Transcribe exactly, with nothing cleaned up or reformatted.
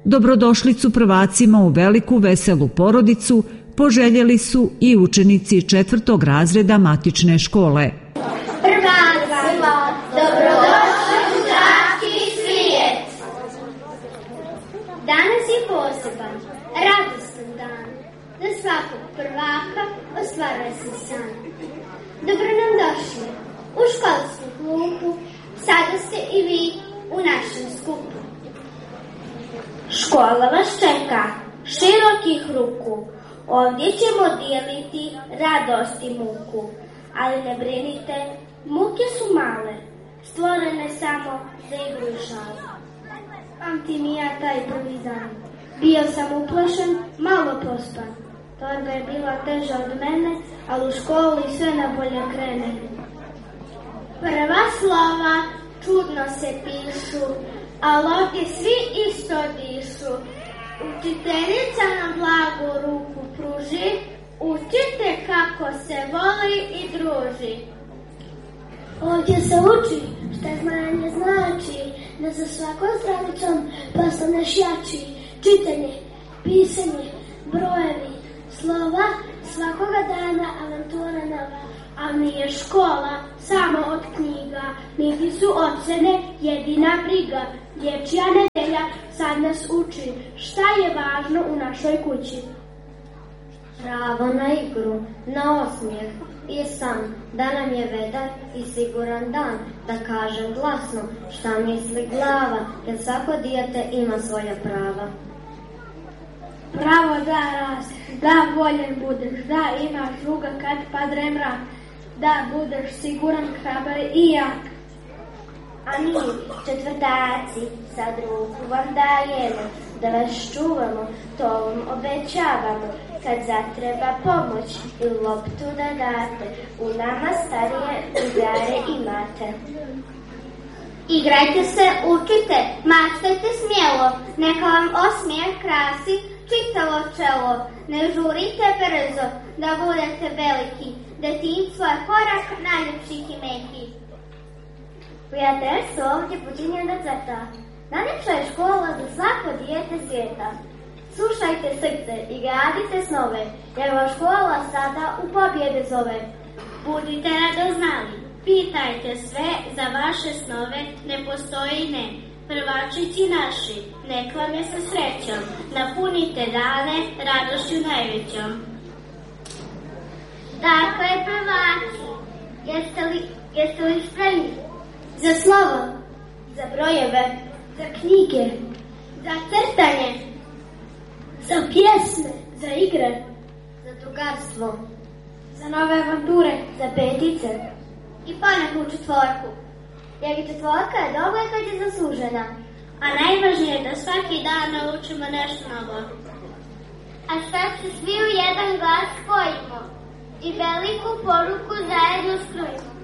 Dobrodošlicu prvacima u veliku veselu porodicu poželjeli su i učenici četvrtog razreda matične škole. Prvacima, dobrodošli u đački svijet! Danas je poseban, radostan dan, za svakog prvaka ostvaruje se san. Dobro nam došli u školsku klupu, sada ste i vi u našem skupu. Škola vas čeka, širokih ruku, ovdje ćemo dijeliti radost i muku. Ali ne brinite, muke su male, stvorene samo za igru i šalu. Pamtim i ja taj prvi dan, bio sam uplašen, malo pospan. Torba je bila teža od mene, ali u školi sve na bolje krene. Prva slova čudno se pišu, ali ovdje svi isto dišu. Učiteljica nam blagu ruku pruži, učite kako se voli i druži. Ovdje se uči šta znanje znači, da za svakom stranicom postaneš jači. Čitanje, pisanje, brojevi, slova, svakoga dana avantura nova. A nije škola samo od knjiga, niti su ocene jedina briga. Dječja nedelja sad nas uči šta je važno u našoj kući. Pravo na igru, na osmijeh i san, da nam je vedar i siguran dan, da kažem glasno šta misli glava, jer svako dijete ima svoja prava. Pravo da rast, da voljen budeš, da imaš druga kad padre mrak, da budeš siguran, hrabar i jak. A mi, četvrtaci, sad ruku vam dajemo, da vas čuvamo, to vam obećavamo. Kad zatreba pomoć i loptu da date, u nama starije drugare imate. Igrajte se, učite, maštajte smjelo, neka vam osmijeh krasi čitavo čelo. Ne žurite brzo da budete veliki, detinjstvo je korak najljepših i mekih. Prijateljstvo ovdje počinje da cveta, najljepša je škola za svako dijete svijeta. Slušajte srce i gradite snove, jer vas škola sada u pobjede zove. Budite radoznali, pitajte sve za vaše snove, ne postoji ne. Prvačici naši, nek vam je sa srećom, napunite dane radošću najvećom. Dakle, prvaci, jeste li, jeste li spremni? Za slovo, za brojeve, za knjige, za crtanje, za pjesme, za igre, za drugarstvo, za nove avanture, za petice i poneku četvorku. Jer i četvorka je dobra kad je zaslužena. A najvažnije je da svaki dan naučimo nešto novo. A sad se svi u jedan glas spojimo i veliku poruku zajedno skrojimo.